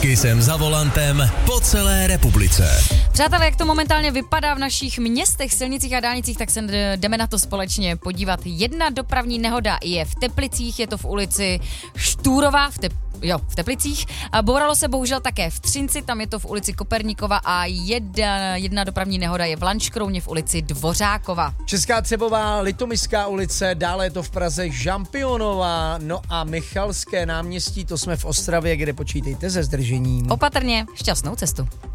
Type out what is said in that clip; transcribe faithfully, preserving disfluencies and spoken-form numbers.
S Kissem za volantem po celé republice. Přátelé, jak to momentálně vypadá v našich městech, silnicích a dálnicích, tak se jdeme na to společně podívat. Jedna dopravní nehoda je v Teplicích, je to v ulici Štúrová, v, Tep- jo, v Teplicích. A bouralo se bohužel také v Třinci, tam je to v ulici Koperníkova a jedna, jedna dopravní nehoda je v Lanškrouně v ulici Dvořákova. Česká Třebová, Litomyšská ulice, dále je to v Praze Žampionová, no a Michalské náměstí, to jsme v Ostravě, kde počítejte se zdržením. Opatrně, šťastnou cestu.